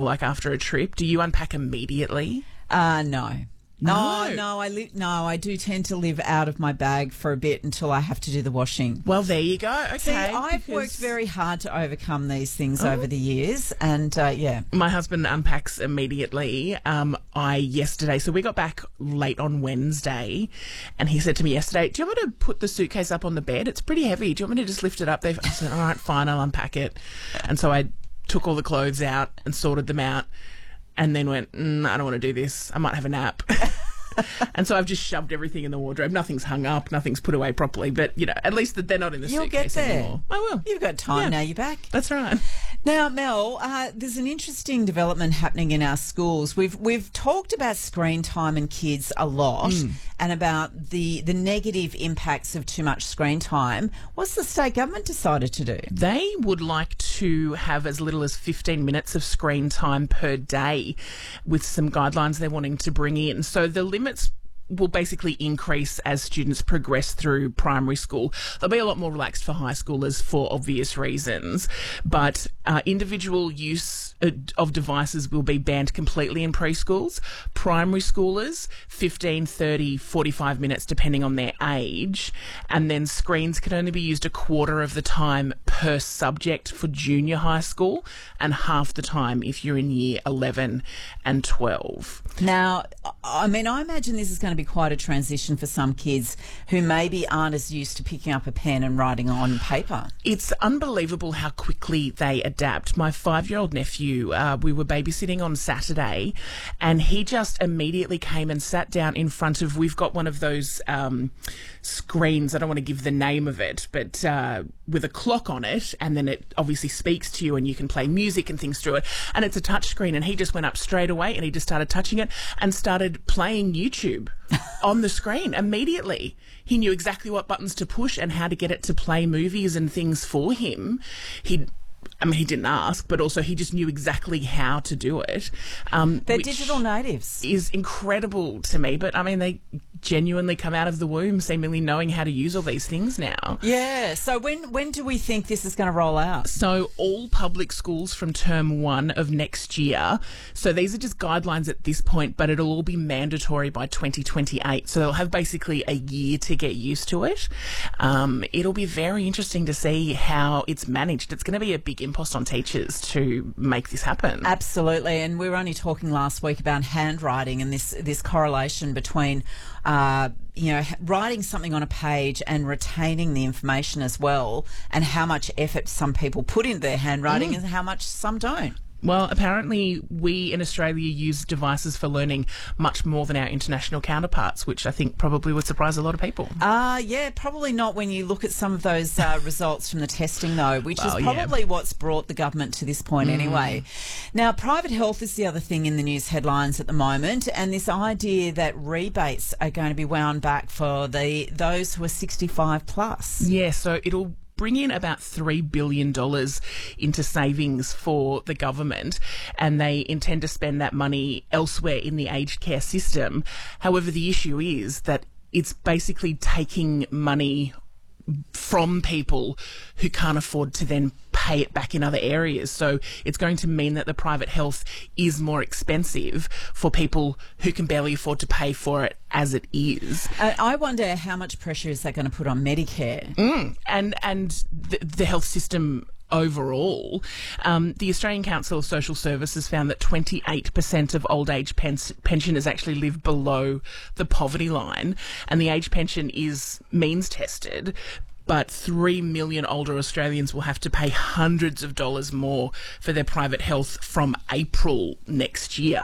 like after a trip? Do you unpack immediately? No. No. I do tend to live out of my bag for a bit until I have to do the washing. Well, there you go. Okay. See, I've worked very hard to overcome these things over the years, and yeah. My husband unpacks immediately. So we got back late on Wednesday, and he said to me yesterday, "Do you want me to put the suitcase up on the bed? It's pretty heavy. Do you want me to just lift it up?" I said, "All right, fine, I'll unpack it." And so I took all the clothes out and sorted them out, and then went, I don't want to do this. I might have a nap. And so I've just shoved everything in the wardrobe. Nothing's hung up. Nothing's put away properly. But, at least that they're not in the You'll suitcase get there. anymore. I will. You've got time now. You're back. That's right. Now, Mel, there's an interesting development happening in our schools. We've talked about screen time and kids a lot and about the negative impacts of too much screen time. What's the state government decided to do? They would like to have as little as 15 minutes of screen time per day with some guidelines they're wanting to bring in. So the limits will basically increase as students progress through primary school. They'll be a lot more relaxed for high schoolers for obvious reasons, but individual use of devices will be banned completely in preschools. Primary schoolers, 15, 30, 45 minutes depending on their age, and then screens can only be used a quarter of the time per subject for junior high school and half the time if you're in year 11 and 12. Now, I mean, I imagine this is going to be quite a transition for some kids who maybe aren't as used to picking up a pen and writing on paper. It's unbelievable how quickly they adapt. My 5-year-old nephew, we were babysitting on Saturday, and he just immediately came and sat down in front of, we've got one of those screens, I don't want to give the name of it, but with a clock on it, and then it obviously speaks to you and you can play music and things through it, and it's a touch screen, and he just went up straight away and he just started touching it and started playing YouTube on the screen immediately. He knew exactly what buttons to push and how to get it to play movies and things for him. He didn't ask, but also he just knew exactly how to do it. They're digital natives. Is incredible to me, but they genuinely come out of the womb seemingly knowing how to use all these things now. Yeah, so when do we think this is going to roll out? So all public schools from term 1 of next year. So these are just guidelines at this point, but it'll all be mandatory by 2028. So they'll have basically a year to get used to it. It'll be very interesting to see how it's managed. It's going to be a big impost on teachers to make this happen. Absolutely, and we were only talking last week about handwriting and this correlation between writing something on a page and retaining the information as well, and how much effort some people put into their handwriting and how much some don't. Well, apparently we in Australia use devices for learning much more than our international counterparts, which I think probably would surprise a lot of people. Yeah, probably not when you look at some of those results from the testing, though, which is probably what's brought the government to this point anyway. Now, private health is the other thing in the news headlines at the moment, and this idea that rebates are going to be wound back for those who are 65 plus. Yeah, so it'll bring in about $3 billion into savings for the government, and they intend to spend that money elsewhere in the aged care system. However, the issue is that it's basically taking money from people who can't afford to then pay it back in other areas. So it's going to mean that the private health is more expensive for people who can barely afford to pay for it as it is. I wonder how much pressure is that going to put on Medicare? And the health system overall. The Australian Council of Social Services found that 28% of old age pensioners actually live below the poverty line, and the age pension is means tested. But 3 million older Australians will have to pay hundreds of dollars more for their private health from April next year.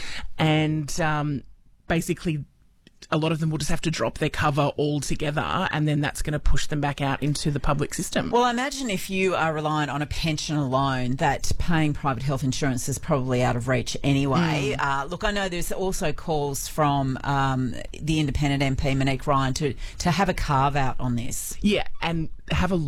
And basically, a lot of them will just have to drop their cover altogether, and then that's going to push them back out into the public system. Well, imagine if you are reliant on a pension alone, that paying private health insurance is probably out of reach anyway. Look, I know there's also calls from the independent MP, Monique Ryan, to have a carve-out on this. Yeah, and have a look at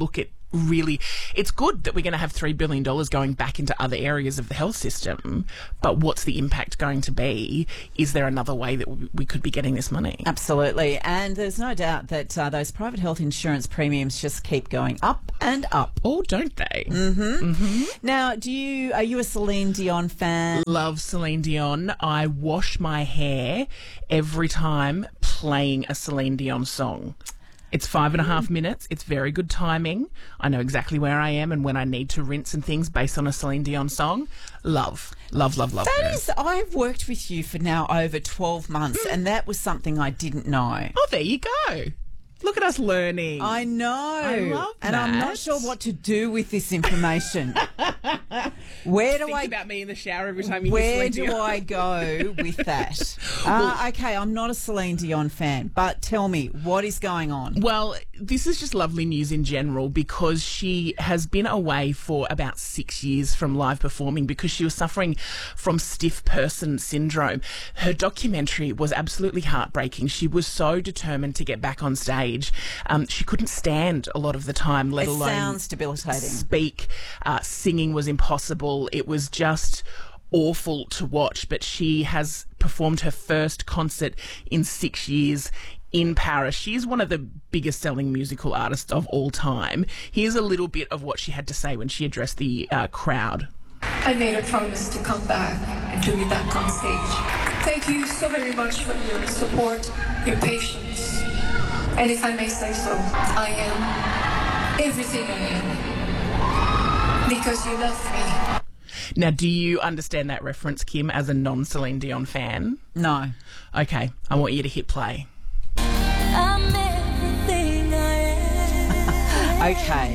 really, it's good that we're going to have $3 billion going back into other areas of the health system, but what's the impact going to be? Is there another way that we could be getting this money? Absolutely. And there's no doubt that those private health insurance premiums just keep going up and up. Oh, don't they? Now, are you a Celine Dion fan? Love Celine Dion. I wash my hair every time playing a Celine Dion song. It's 5.5 minutes. It's very good timing. I know exactly where I am and when I need to rinse and things based on a Celine Dion song. Love. I've worked with you for now over 12 months, and that was something I didn't know. Oh, there you go. Look at us learning. I know. I love that. And I'm not sure what to do with this information. Think about me in the shower every time you Where hear Celine do Dion? I go with that? Okay, I'm not a Celine Dion fan, but tell me, what is going on? Well, this is just lovely news in general because she has been away for about 6 years from live performing because she was suffering from stiff person syndrome. Her documentary was absolutely heartbreaking. She was so determined to get back on stage. She couldn't stand a lot of the time, let alone sounds debilitating. Speak. Singing was impossible. It was just awful to watch, but she has performed her first concert in 6 years in Paris. She is one of the biggest selling musical artists of all time. Here's a little bit of what she had to say when she addressed the crowd. I made a promise to come back and to be back on stage. Thank you so very much for your support, your patience. And if I may say so, I am everything I am because you love me. Now, do you understand that reference, Kim, as a non-Celine Dion fan? No. Okay, I want you to hit play. I'm everything I am. Okay.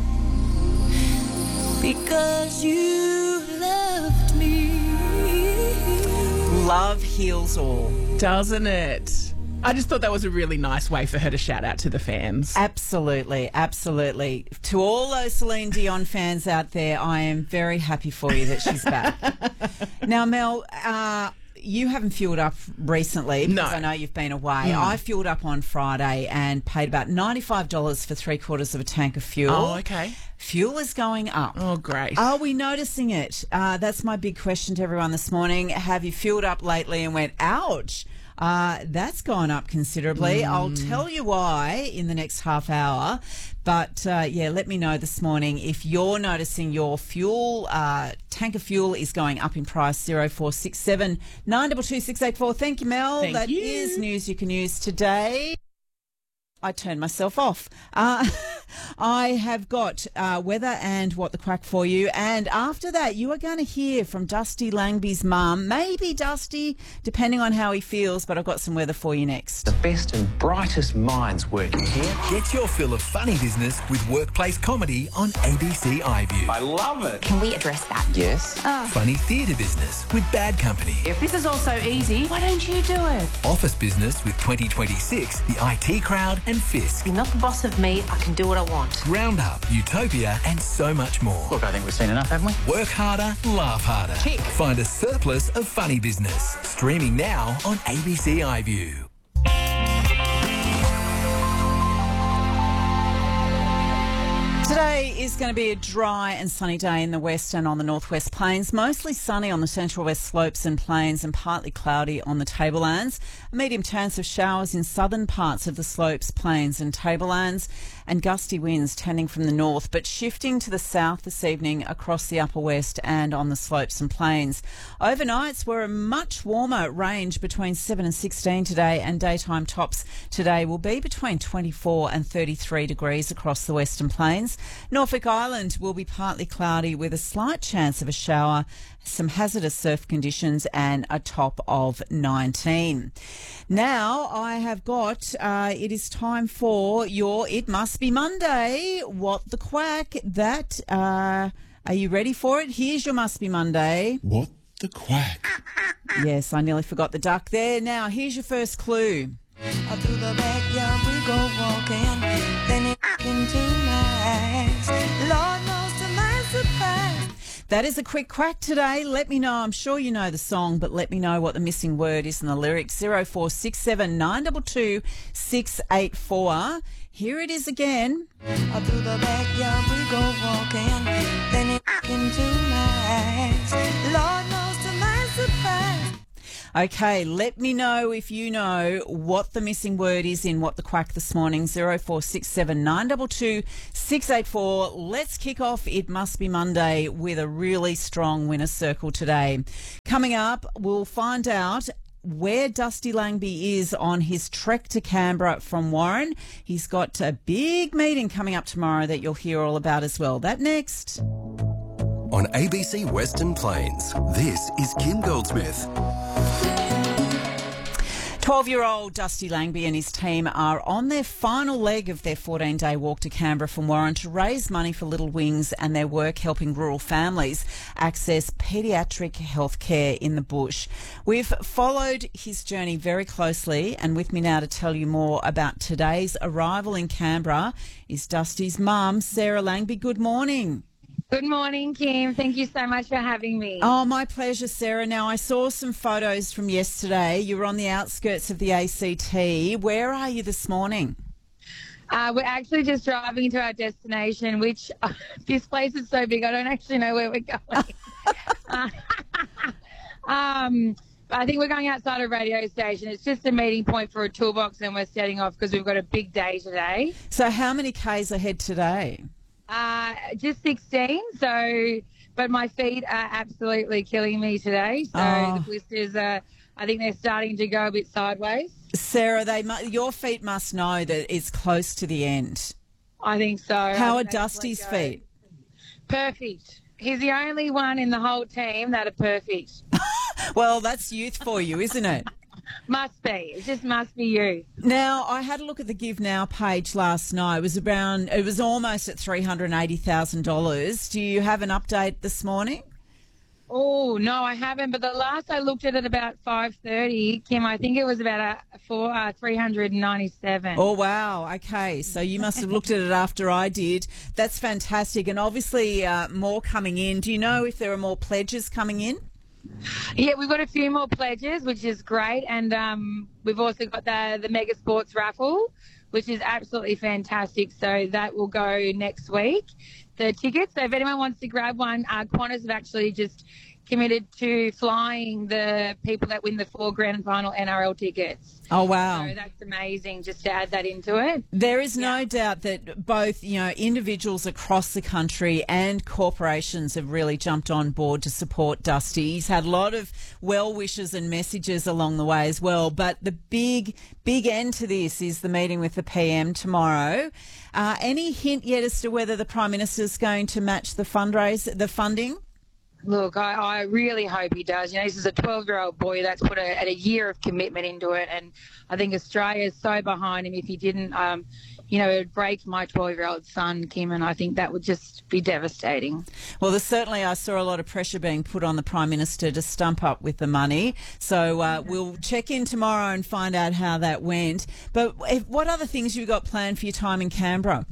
Because you loved me. Love heals all. Doesn't it? I just thought that was a really nice way for her to shout out to the fans. Absolutely, absolutely. To all those Celine Dion fans out there, I am very happy for you that she's back. Now, Mel, you haven't fueled up recently because I know you've been away. I fueled up on Friday and paid about $95 for 3/4 of a tank of fuel. Oh, okay. Fuel is going up. Oh, great. Are we noticing it? That's my big question to everyone this morning. Have you fueled up lately and went, ouch? That's gone up considerably. I'll tell you why in the next half hour. But, let me know this morning if you're noticing your fuel, tank of fuel is going up in price. 0467 922 684. Thank you, Mel. Thank That you. is news you can use today. I turned myself off. I have got weather and what the quack for you. And after that, you are going to hear from Dusty Langby's mum. Maybe Dusty, depending on how he feels. But I've got some weather for you next. The best and brightest minds working here. Get your fill of funny business with workplace comedy on ABC iView. I love it. Can we address that? Yes. Funny theatre business with Bad Company. If this is all so easy, why don't you do it? Office business with 2026, the IT Crowd and Fisk. You're not the boss of me. I can do what I want. Roundup, Utopia and so much more. Look, I think we've seen enough, haven't we? Work harder, laugh harder. Tick. Find a surplus of funny business. Streaming now on ABC iView. Today is going to be a dry and sunny day in the west and on the northwest plains. Mostly sunny on the central west slopes and plains and partly cloudy on the tablelands. A medium chance of showers in southern parts of the slopes, plains and tablelands, and gusty winds tending from the north but shifting to the south this evening across the upper west and on the slopes and plains. Overnights were a much warmer range between 7 and 16 today, and daytime tops today will be between 24 and 33 degrees across the western plains. Norfolk Island will be partly cloudy with a slight chance of a shower, some hazardous surf conditions and a top of 19. Now I have got, it is time for your It Must Be Monday. What the quack? That, are you ready for it? Here's your Must Be Monday. What the quack? Yes, I nearly forgot the duck there. Now here's your first clue. Through the backyard we go walking, then it into my eyes. Lord knows to my surprise. That is a quick quack today. Let me know. I'm sure you know the song, but let me know what the missing word is in the lyrics. 0467 922 684. Here it is again. Through the backyard we go walking, then it into my eyes. Lord knows to my surprise. Okay, let me know if you know what the missing word is in What the Quack this morning. 0467 922 684. Let's kick off It Must Be Monday with a really strong winner's circle today. Coming up, we'll find out where Dusty Langby is on his trek to Canberra from Warren. He's got a big meeting coming up tomorrow that you'll hear all about as well. That next. On ABC Western Plains, this is Kim Goldsmith. 12-year-old Dusty Langby and his team are on their final leg of their 14-day walk to Canberra from Warren to raise money for Little Wings and their work helping rural families access paediatric health care in the bush. We've followed his journey very closely, and with me now to tell you more about today's arrival in Canberra is Dusty's mum, Sarah Langby. Good morning. Good morning, Kim. Thank you so much for having me. Oh, my pleasure, Sarah. Now, I saw some photos from yesterday. You were on the outskirts of the ACT. Where are you this morning? We're actually just driving to our destination, which this place is so big, I don't actually know where we're going. I think we're going outside a radio station. It's just a meeting point for a toolbox, and we're setting off because we've got a big day today. So how many Ks ahead today? Just 16, but my feet are absolutely killing me today. So the blisters I think they're starting to go a bit sideways. Sarah, your feet must know that it's close to the end. I think so. How are Dusty's feet? Perfect. He's the only one in the whole team that are perfect. Well, that's youth for you, isn't it? Must be. It just must be you. Now, I had a look at the Give Now page last night. It was almost at $380,000. Do you have an update this morning? Oh, no, I haven't. But the last I looked at it about 5:30, Kim, I think it was about 397. Oh, wow. Okay. So you must have looked at it after I did. That's fantastic. And obviously more coming in. Do you know if there are more pledges coming in? Yeah, we've got a few more pledges, which is great. And we've also got the Mega Sports raffle, which is absolutely fantastic. So that will go next week, the tickets. So if anyone wants to grab one, Qantas have actually just committed to flying the people that win the 4 grand final NRL tickets. Oh, wow. So that's amazing, just to add that into it. There is no doubt that both, individuals across the country and corporations have really jumped on board to support Dusty. He's had a lot of well wishes and messages along the way as well. But the big end to this is the meeting with the PM tomorrow. Any hint yet as to whether the Prime Minister is going to match the funding? Look, I really hope he does. This is a 12-year-old boy that's put a year of commitment into it, and I think Australia is so behind him. If he didn't, it would break my 12-year-old son, Kim, and I think that would just be devastating. Well, I saw a lot of pressure being put on the Prime Minister to stump up with the money. So we'll check in tomorrow and find out how that went. But what other things you got planned for your time in Canberra?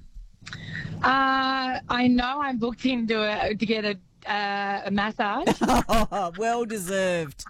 I know I'm booked in to get a massage. Oh, well deserved.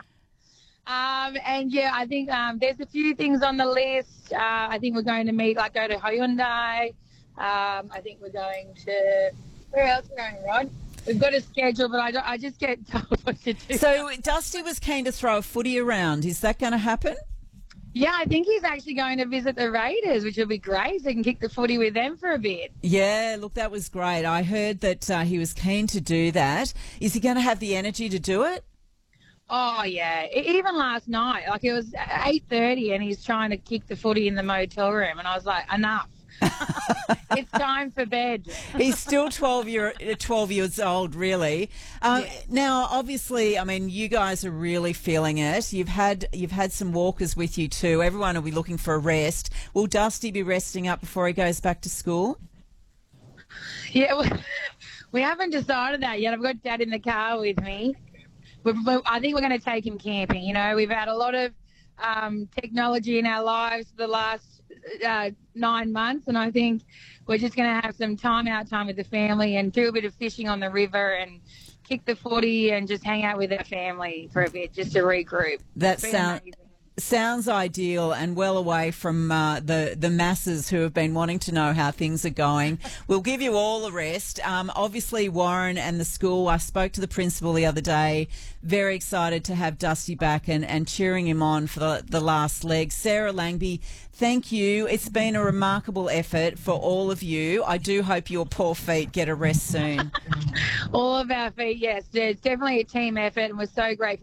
And yeah, I think there's a few things on the list. I think we're going to go to Hyundai. I think we're going to, where else are we going, Rod? We've got a schedule, but I just get told what to do. So Dusty was keen to throw a footy around. Is that going to happen? Yeah, I think he's actually going to visit the Raiders, which will be great, so he can kick the footy with them for a bit. Yeah, look, that was great. I heard that he was keen to do that. Is he going to have the energy to do it? Oh, yeah. Even last night, it was 8:30 and he's trying to kick the footy in the motel room, and I was like, enough. It's time for bed. He's still 12 years old, really. Now, obviously, you guys are really feeling it. You've had some walkers with you too. Everyone will be looking for a rest. Will Dusty be resting up before he goes back to school? Yeah, we haven't decided that yet. I've got Dad in the car with me. I think we're going to take him camping. We've had a lot of technology in our lives for the last 9 months, and I think we're just going to have some time with the family and do a bit of fishing on the river and kick the footy and just hang out with our family for a bit, just to regroup. That It's been amazing. sounds ideal and well away from the masses who have been wanting to know how things are going. We'll give you all a rest. Obviously, Warren and the school, I spoke to the principal the other day, very excited to have Dusty back and cheering him on for the last leg. Sarah Langby, thank you. It's been a remarkable effort for all of you. I do hope your poor feet get a rest soon. All of our feet, yes. It's definitely a team effort, and we're so grateful